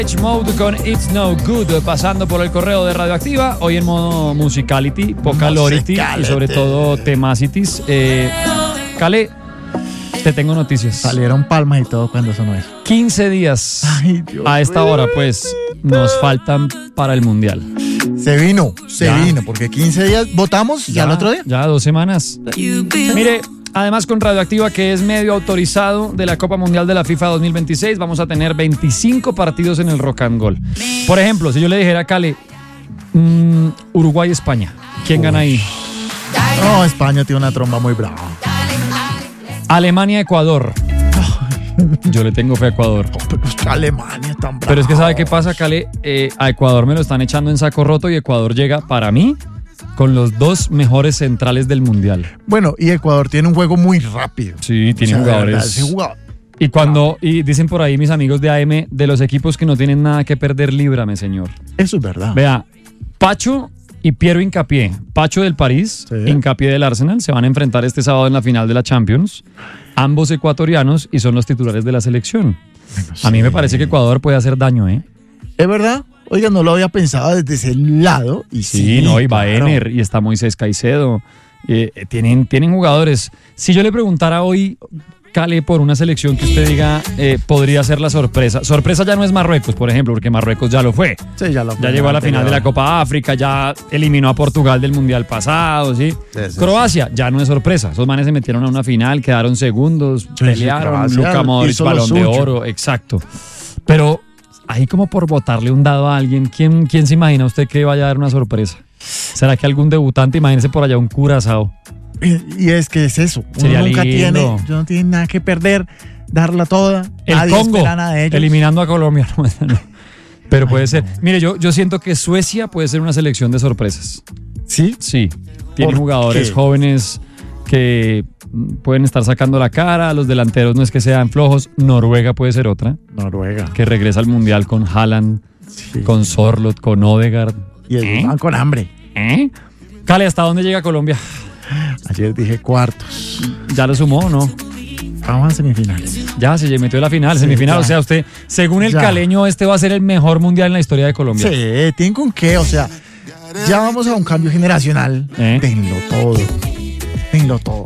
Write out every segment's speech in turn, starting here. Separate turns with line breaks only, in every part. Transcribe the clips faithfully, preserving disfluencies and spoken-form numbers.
Mode con It's No Good, pasando por el correo de Radioactiva, hoy en modo musicality, vocalority y sobre todo themacities. Eh, Cale, te tengo noticias.
Salieron palmas y todo cuando sonó eso.
quince días
Ay, Dios
a esta hora, pues, nos faltan para el Mundial.
Se vino, se
Ya.
vino, porque quince días votamos ya, el otro día.
Ya, dos semanas. Mire, además con Radioactiva, que es medio autorizado de la Copa Mundial de la FIFA dos mil veintiséis, vamos a tener veinticinco partidos en el Rock and Roll. Por ejemplo, si yo le dijera a Cale, mmm, Uruguay-España, ¿quién gana ahí?
No, España tiene una tromba muy brava.
Alemania-Ecuador. Yo le tengo fe a Ecuador.
Oh, pero es que Alemania tan brava.
Pero es que ¿sabe qué pasa, Cale? Eh, a Ecuador me lo están echando en saco roto y Ecuador llega, para mí, con los dos mejores centrales del Mundial.
Bueno, y Ecuador tiene un juego muy rápido.
Sí, tiene
O sea, de
jugadores.
verdad, ese jugador-
Y cuando, y dicen por ahí mis amigos de A M, de los equipos que no tienen nada que perder, líbrame, señor.
Eso es verdad.
Vea, Pacho y Piero Hincapié, Pacho del París,
Sí.
Hincapié del Arsenal, se van a enfrentar este sábado en la final de la Champions. Ambos ecuatorianos y son los titulares de la selección. A mí me parece que Ecuador puede hacer daño, ¿eh?
¿Es verdad? Oiga, no lo había pensado desde ese lado. Y sí,
Sí, no, y va
claro.
Ener, y está Moisés Caicedo. Eh, tienen, tienen jugadores. Si yo le preguntara hoy, Cale, por una selección que usted diga eh, podría ser la sorpresa. Sorpresa ya no es Marruecos, por ejemplo, porque Marruecos ya lo fue.
Sí, ya lo
Ya llegó a la final de la Copa África, ya eliminó a Portugal del Mundial pasado, ¿sí?
Sí, sí,
Croacia, ya no es sorpresa. Esos manes se metieron a una final, quedaron segundos,
sí,
pelearon,
Croacia
Luka Modric,
hizo lo
balón de
suyo.
oro, exacto. Pero ahí como por botarle un dado a alguien, ¿quién, quién se imagina usted que vaya a dar una sorpresa? ¿Será que algún debutante, imagínese por allá un Curazao?
Y es que es eso. Uno
Sería
nunca
lindo.
tiene, yo no tiene nada que perder, darla toda.
El
Nadie
Congo,
espera nada de ellos.
eliminando a Colombia. No, pero puede
Ay,
ser.
no.
Mire, yo, yo siento que Suecia puede ser una selección de sorpresas.
¿Sí?
Sí, tiene
¿Por
jugadores
qué?
jóvenes que mm, pueden estar sacando la cara, los delanteros no es que sean flojos. Noruega puede ser otra,
Noruega.
que regresa al Mundial con Haaland,
Sí.
con Sorloth, con Odegaard.
Y ellos
¿Eh?
van con hambre.
¿Eh? Cale, ¿hasta dónde llega Colombia?
Ayer dije cuartos.
¿Ya lo sumó o no?
Vamos a semifinales.
Ya se metió en la final,
Sí,
semifinal.
ya.
O sea, usted, según el
Ya.
caleño, este va a ser el mejor Mundial en la historia de Colombia.
Sí, ¿tienen con qué? O sea, ya vamos a un cambio generacional.
¿Eh?
Denlo todo. Denlo todo.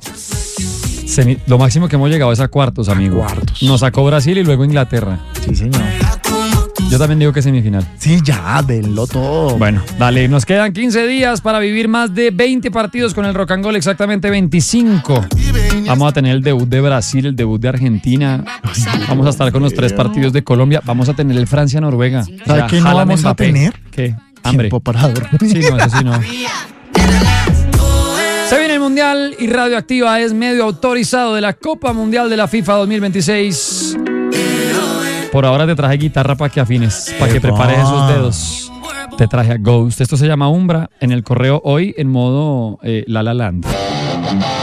Semi- lo máximo que hemos llegado es a cuartos, amigo.
cuartos.
Nos sacó Brasil y luego Inglaterra.
Sí, señor.
Yo también digo que semifinal.
Sí, ya, denlo todo.
Bueno, dale, nos quedan quince días para vivir más de veinte partidos con el Rock and Roll, exactamente veinticinco. Vamos a tener el debut de Brasil, el debut de Argentina. Vamos a estar con los tres partidos de Colombia. Vamos a tener el Francia-Noruega. O
¿Sabe
sea,
qué no
Haaland,
vamos a
Mbappé.
tener?
¿Qué? Hambre.
Tiempo para dormir.
Sí, no, eso sí no. Se viene el Mundial y Radioactiva es medio autorizado de la Copa Mundial de la FIFA dos mil veintiséis. Por ahora te traje guitarra para que afines, para que
Epa.
prepares esos dedos. Te traje a Ghost. Esto se llama Umbra en el correo hoy en modo eh, La La Land.